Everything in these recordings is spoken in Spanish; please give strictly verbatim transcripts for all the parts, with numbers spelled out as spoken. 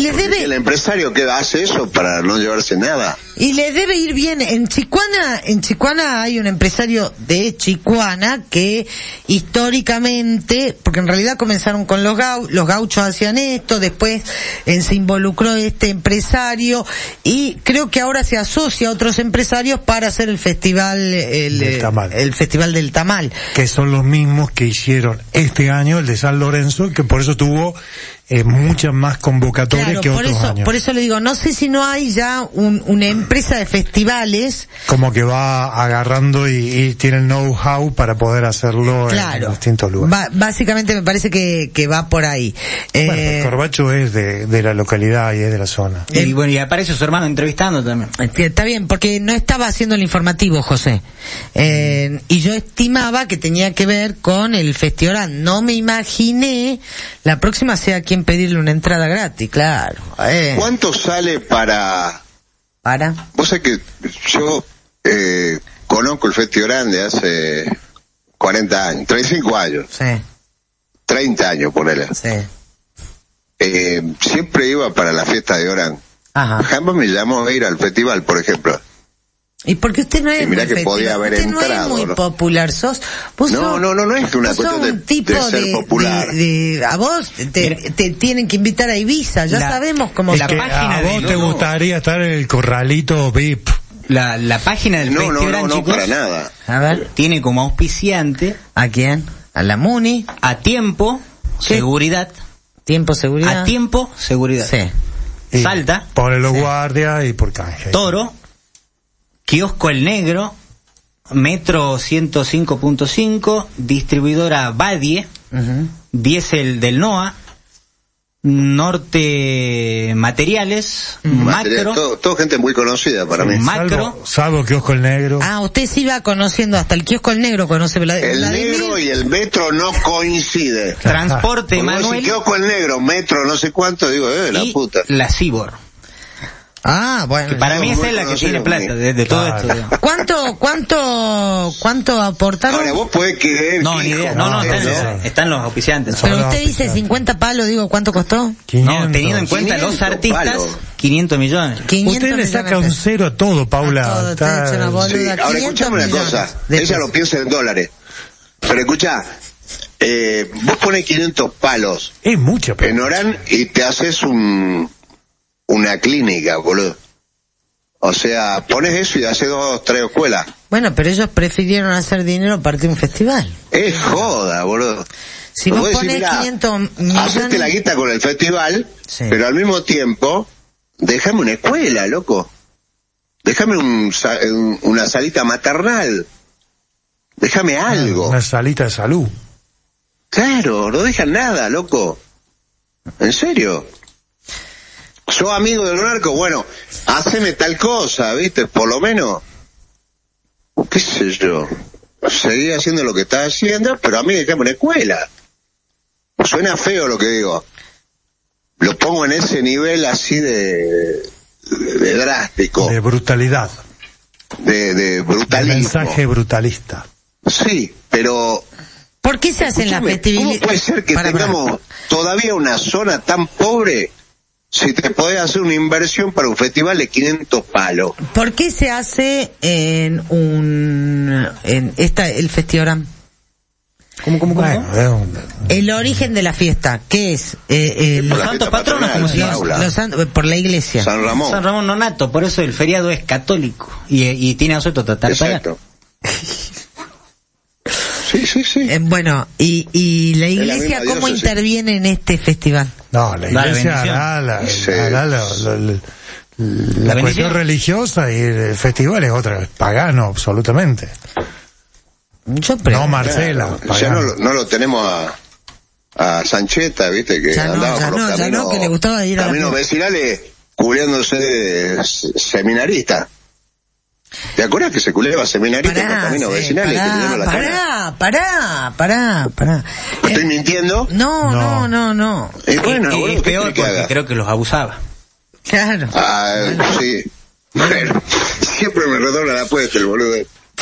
les debe... El empresario que hace eso para no llevarse nada. Y les debe ir bien. En Chicuana, en Chicuana hay un empresario de Chicuana que históricamente, porque en realidad comenzaron con los gau, los gauchos hacían esto, después eh, se involucró este empresario y creo que ahora se asocia a otros empresarios para hacer el festival, el, del tamal. el festival del tamal. Que son los mismos que hicieron este año el de San Lorenzo, que por eso tuvo Eh, muchas más convocatorias claro, que por otros eso, años. Por eso le digo, no sé si no hay ya un, una empresa de festivales. Como que va agarrando y, y tiene el know-how para poder hacerlo claro, en distintos lugares. Ba- básicamente me parece que, que va por ahí. Bueno, Eh, el Corbacho es de, de la localidad y es de la zona. Y bueno, y aparece su hermano entrevistando también. Está bien, porque no estaba haciendo el informativo, José. Eh, y yo estimaba que tenía que ver con el festival. No me imaginé la próxima sea quien pedirle una entrada gratis, claro. Eh. ¿Cuánto sale para...? ¿Para? Vos sabés que yo eh, conozco el Festival Grande hace cuarenta años, treinta y cinco años. Sí. treinta años, ponele. Sí. Eh, siempre iba para la fiesta de Orán. Ajá. Jamás me llamó a ir al festival, por ejemplo. Y porque usted no es Y mirá muy que podía festival, haber usted no entrado, es muy ¿no? popular, sos, vos No, sos, no, no, no es una vos cuestión sos de, un tipo de ser de, popular. de- de- a vos te, te tienen que invitar a Ibiza, ya La- sabemos cómo Es la que página a de- vos no, te no. gustaría estar en el corralito V I P. La, la página del No, no, festival, no, no, chicos, para nada. A ver, tiene como auspiciante ¿a quién? A la Muni, a tiempo, ¿Qué? seguridad, tiempo, seguridad. a tiempo, seguridad. Sí. Y Salta, pone los Sí. guardias y por canje. Toro, Kiosco El Negro, Metro ciento cinco punto cinco, distribuidora Badie, Ujú. Diesel del NOA, Norte Materiales, Material, Macro, todo, todo gente muy conocida para mí. Macro. Salvo, salvo Kiosco El Negro. Ah, usted sí va conociendo, hasta el kiosco El Negro conoce la, El la de negro mil. y el metro no coincide. Transporte Porque vos Manuel si quedo con el negro, metro, no sé cuánto, digo, eh, la y puta. la Cibor. Ah, bueno. Que para Yo mí esa muy es la que conocido tiene plata conmigo. de, de todo Claro. esto. digamos. ¿Cuánto, cuánto, cuánto aportaron? Ahora vos podés creer No, que ni hijo, idea. No, no, no, están, no. están los auspiciantes. Son Pero los usted dice auspiciantes. cincuenta palos, digo, ¿cuánto costó? quinientos. No, teniendo en cuenta los quinientos artistas, palos. quinientos millones. quinientos Usted le saca un millones. cero a todo, Paula. A todo, Está- te he hecho una boluda. Sí, ahora quinientos escuchame una millones cosa, de ella pesos. lo piensa en dólares. Pero escuchá, eh, vos ponés quinientos palos Es mucho, pero en Orán y te haces un una clínica, boludo. O sea, pones eso y haces dos, tres escuelas. Bueno, pero ellos prefirieron hacer dinero para un festival. Es joda, boludo. Si Vos vos decís, pones mirá, quinientos hacete la millones... guita con el festival, Sí. pero al mismo tiempo, déjame una escuela, loco. Déjame un, sa- un- una salita maternal. Déjame algo. una salita de salud. Claro, no dejan nada, loco. ¿En serio? ¿Sos amigo del narco? Bueno, haceme tal cosa, ¿viste? Por lo menos, qué sé yo, seguí haciendo lo que estás haciendo, pero a mí dejame una escuela. Suena feo lo que digo. Lo pongo en ese nivel así de, de drástico, De brutalidad. de, de De brutalismo. mensaje brutalista. Sí, pero ¿Por qué se hacen las escúchame, festividades? ¿cómo puede ser que Para, para. tengamos todavía una zona tan pobre si te podés hacer una inversión para un festival de quinientos palos? ¿Por qué se hace en un... en esta, el festival? ¿Cómo, cómo, cómo? Bueno, es un- El origen de la fiesta, ¿qué es? Eh, el- Por la Los santos fiesta patronos, patronal, como se sí, llama. aula. los san- por la iglesia. San Ramón. San Ramón Nonato, por eso el feriado es católico y, y tiene a nosotros tratar de pagar. Exacto. Sí, sí, sí. Eh, bueno, y, y la la iglesia, misma ¿cómo diócesis. interviene en este festival? No, la Dale, iglesia bendición. hará la, Sí. hará la, la- la- la bendición. cuestión religiosa y el festival es otra, es pagano absolutamente. Yo creo. No Marcela, Claro, ya pagano. no, lo- no lo tenemos a, a Sancheta, ¿viste? Que Ya no, andaba ya por los no, ya caminos, no, que le gustaba ir a la caminos fiesta. vecinales cubriéndose de s- seminarista. ¿Te acuerdas que se culeaba seminarista en los Pará, caminos sí, vecinales? pará, teniendo la pará, pará, pará, pará. ¿Me estoy Eh, mintiendo? no, no, No. no, no. Y bueno, Eh, eh, boludo, es ¿qué peor querés que porque haga? creo que los abusaba. Claro. Ah, sí. Bueno, siempre me redobla la apuesta el boludo.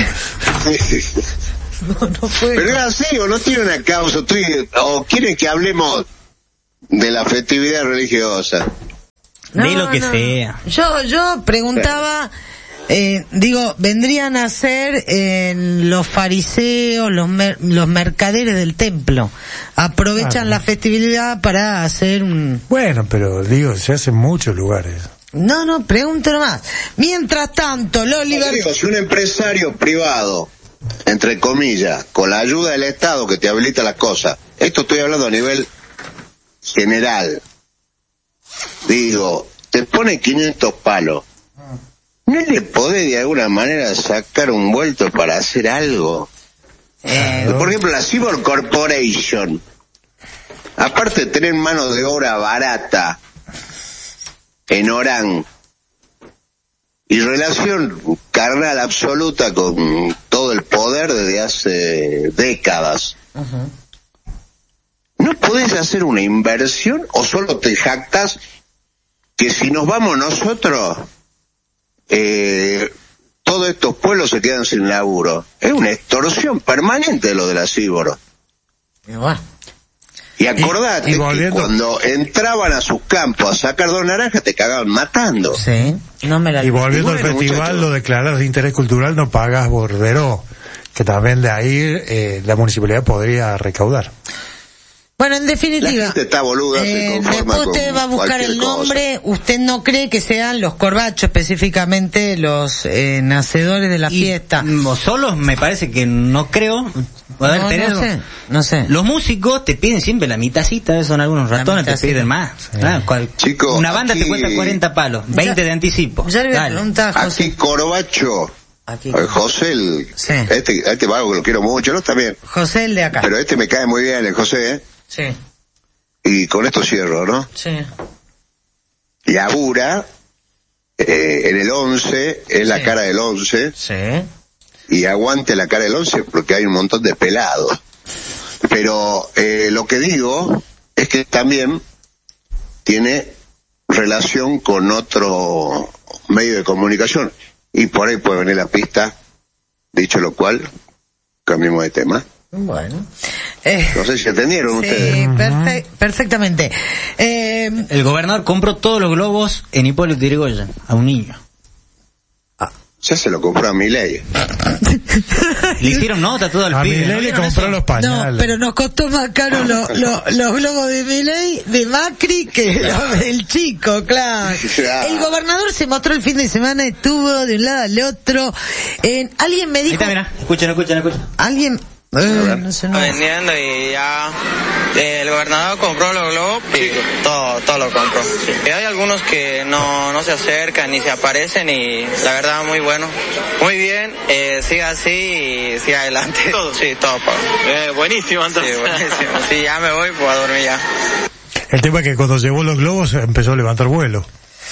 No, no fue. Pero es así, o no tiene una causa, estoy- o quieren que hablemos de la festividad religiosa. No, de lo que no. sea. Yo, yo preguntaba, eh, digo, vendrían a ser eh, los fariseos, los mer- los mercaderes del templo. Aprovechan Ah, la festividad para hacer un... Bueno, pero digo, se hace en muchos lugares. No, no, pregúntelo más. Mientras tanto, los Digo, libertarios... si un empresario privado, entre comillas, con la ayuda del Estado que te habilita las cosas, esto estoy hablando a nivel general, digo, te pone quinientos palos, ¿no le podés de alguna manera sacar un vuelto para hacer algo? Eh, Por ejemplo, la Cyborg Corporation, aparte de tener mano de obra barata en Orán y relación carnal absoluta con todo el poder desde hace décadas, ¿no podés hacer una inversión o solo te jactas que si nos vamos nosotros, eh, todos estos pueblos se quedan sin laburo? Es una extorsión permanente lo de la Cyborg. y bueno, Y acordate Y- y volviendo- que cuando entraban a sus campos a sacar dos naranjas te cagaban matando. sí, no me la... Y volviendo Y bueno, al festival, muchachos. lo declaras de interés cultural, no pagas bordero, que también de ahí eh, la municipalidad podría recaudar. Bueno, en La definitiva, gente está boluda, se eh, conforma después usted con va a buscar cualquier el nombre, cosa. usted no cree que sean los corbachos específicamente los eh, nacedores de la Y, fiesta. mm, solos me parece que no creo. A ver, No, tenés- no sé, no sé. Los músicos te piden siempre la mitacita, son algunos La ratones, te mitacita. piden más. Claro, cual- Chico, una banda aquí- te cuesta cuarenta palos, veinte Ya- de anticipo. Ya le voy a Dale. preguntar a José. Aquí Corbacho, Aquí. eh, José, el, Sí. este, este vago que lo quiero mucho, ¿no? También. José el de acá. Pero este me cae muy bien, el José, ¿eh? Sí, Y con esto cierro, ¿no? sí. Labura, eh, en el once, es la Sí. cara del once, Sí. y aguante la cara del once porque hay un montón de pelados. Pero eh, lo que digo es que también tiene relación con otro medio de comunicación y por ahí puede venir la pista. Dicho lo cual, cambiemos de tema. Bueno. Eh, No sé si entendieron sí, ustedes. perfe- perfectamente. Eh, El gobernador compró todos los globos en Hipólito Yrigoyen, a un niño. Ya se lo compró a Milei. Le hicieron nota a todo el A pibe. Milei ¿no le vieron compró eso? los no, pañales. pero nos costó más caro lo- lo- los globos de Milei, de Macri, que los del chico, claro. Ya. El gobernador se mostró el fin de semana, estuvo de un lado al otro. Eh, alguien me Ahí dijo... está, mirá, escuchen, escuchen, escuchen. Alguien... eh, no sé, no. vendiendo y ya eh, el gobernador compró los globos y todo, todo lo compró. Y hay algunos que no, no se acercan ni se aparecen y la verdad muy bueno. Muy bien, eh, siga así y siga adelante. Todo. Sí, todo. Eh, buenísimo entonces. Sí, buenísimo. Sí, ya me voy, pues a dormir ya. El tema es que cuando llevó los globos empezó a levantar vuelo.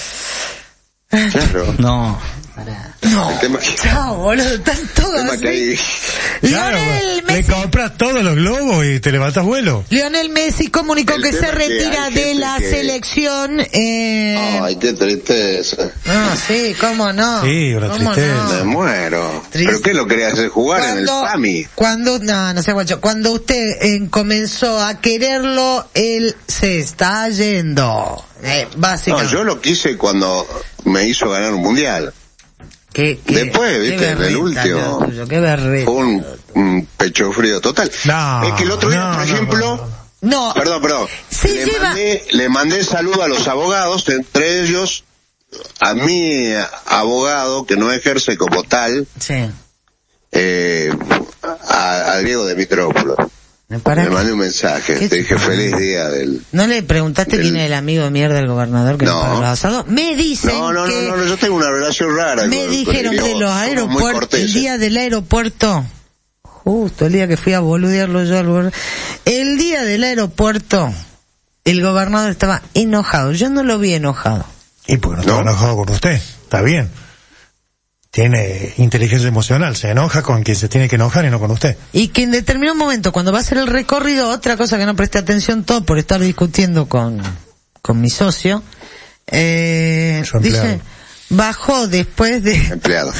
Claro. No. No, El tema que- chao, boludo, están todos el tema que así. hay- Claro, Lionel le Messi, compras todos los globos y te levantas vuelo. Lionel Messi comunicó El que tema se es que retira hay de gente la que- selección. Eh... Ay, qué tristeza. No, sí, cómo no. Sí, una ¿Cómo tristeza. Me no? muero. Triste. ¿Pero qué lo quería hacer jugar en el Cuando, PAMI? cuando, no, no sé, guacho, cuando usted eh, comenzó a quererlo, él se está yendo. Eh, No, básicamente. yo lo quise cuando me hizo ganar un mundial. ¿Qué, qué- Después, qué viste, en el berreta, último. lo tuyo, qué berreta. Fue un, un pecho frío total. No, es que el otro día, no, por no, ejemplo, no, no. No, perdón, perdón, Se le, lleva- mandé, le mandé saludo a los abogados, entre ellos a mi abogado, que no ejerce como tal, sí. eh, a, a Diego de Mitrópolo. ¿Para Le qué? mandé un mensaje, ¿Qué te dije te- feliz día del... ¿No le preguntaste del- quién es el amigo de mierda del gobernador que No. nos paga los asados? Me dicen No, no, que... no, no, yo tengo una relación rara. Me con- dijeron con de Diego. los Somos muy aeropuertos, el corteses. día del aeropuerto, justo el día que fui a boludearlo yo al gobernador, el día del aeropuerto, el gobernador estaba enojado, yo no lo vi enojado. Y porque no estaba ¿No? enojado con usted. Está bien. Tiene inteligencia emocional. Se enoja con quien se tiene que enojar y no con usted. Y que en determinado momento, cuando va a hacer el recorrido, otra cosa que no presté atención todo por estar discutiendo con, con mi socio, eh, Su empleado. dice, bajó después de... Empleado.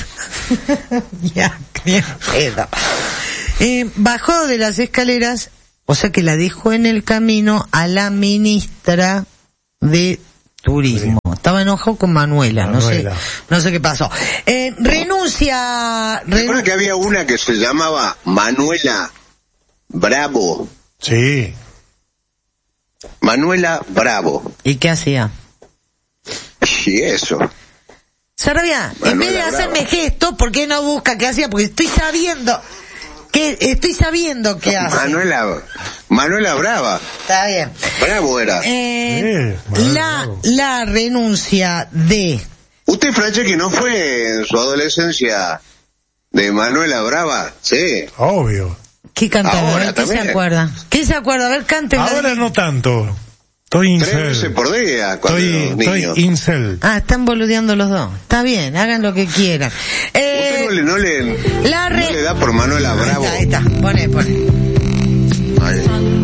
ya, bien pedo. Eh, bajó de las escaleras, o sea que la dejó en el camino a la ministra de Turismo. Sí. Estaba enojado con Manuela, Manuela. no sé, no sé qué pasó. Eh, renuncia. Recuerdo renu- que había una que se llamaba Manuela Bravo. Sí. Manuela Bravo. ¿Y qué hacía? Y eso. Sarabia, en vez de hacerme gesto, ¿por qué no busca qué hacía? Porque estoy sabiendo que estoy sabiendo qué hace. Manuela, Manuela Brava. Está bien. Bravo era. Eh, sí, la, la renuncia de... ¿Usted, Frache, que no fue en su adolescencia de Manuela Brava? Sí. Obvio. ¿Qué cantaba? Ahora A ver, ¿qué también. se acuerda? ¿Qué se acuerda? A ver, cante. Ahora no tanto. Estoy Tres veces incel. por día cuando Estoy, los estoy niños. incel. Ah, están boludeando los dos. Está bien, hagan lo que quieran. Eh, ¿Usted no le, no le, la re... no le da por Manuela Bravo? Ahí está, ahí está. Pone, pone. Ay.